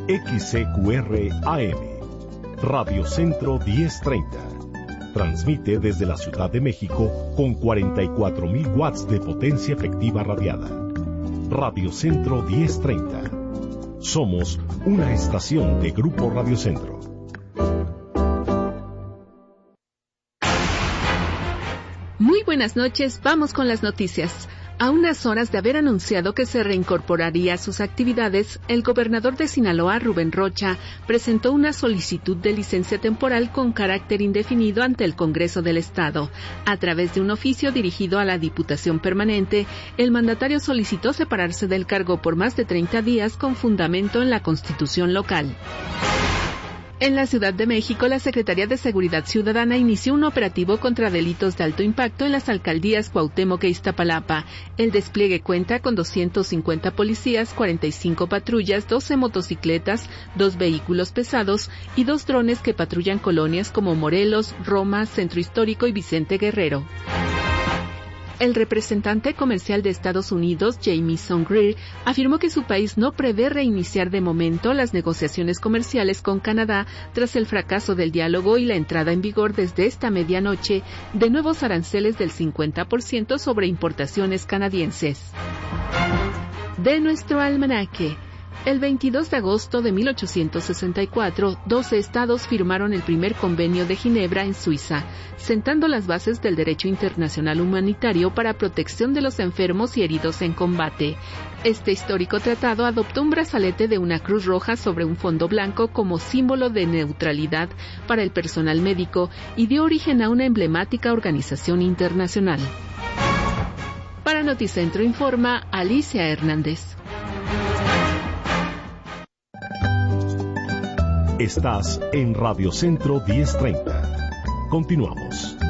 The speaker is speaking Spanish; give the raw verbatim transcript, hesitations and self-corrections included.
X C Q R A M, Radio Centro diez treinta. Transmite desde la Ciudad de México con cuarenta y cuatro mil watts de potencia efectiva radiada. Radio Centro diez treinta. Somos una estación de Grupo Radio Centro. Muy buenas noches, vamos con las noticias. A unas horas de haber anunciado que se reincorporaría a sus actividades, el gobernador de Sinaloa, Rubén Rocha, presentó una solicitud de licencia temporal con carácter indefinido ante el Congreso del Estado. A través de un oficio dirigido a la Diputación Permanente, el mandatario solicitó separarse del cargo por más de treinta días con fundamento en la Constitución local. En la Ciudad de México, la Secretaría de Seguridad Ciudadana inició un operativo contra delitos de alto impacto en las alcaldías Cuauhtémoc e Iztapalapa. El despliegue cuenta con doscientos cincuenta policías, cuarenta y cinco patrullas, doce motocicletas, dos vehículos pesados y dos drones que patrullan colonias como Morelos, Roma, Centro Histórico y Vicente Guerrero. El representante comercial de Estados Unidos, Jamieson Greer, afirmó que su país no prevé reiniciar de momento las negociaciones comerciales con Canadá tras el fracaso del diálogo y la entrada en vigor desde esta medianoche de nuevos aranceles del cincuenta por ciento sobre importaciones canadienses. De nuestro almanaque. El veintidós de agosto de mil ochocientos sesenta y cuatro, doce estados firmaron el primer convenio de Ginebra en Suiza, sentando las bases del derecho internacional humanitario para protección de los enfermos y heridos en combate. Este histórico tratado adoptó un brazalete de una cruz roja sobre un fondo blanco como símbolo de neutralidad para el personal médico y dio origen a una emblemática organización internacional. Para Noticentro informa Alicia Hernández. Estás en Radio Centro diez treinta. Continuamos.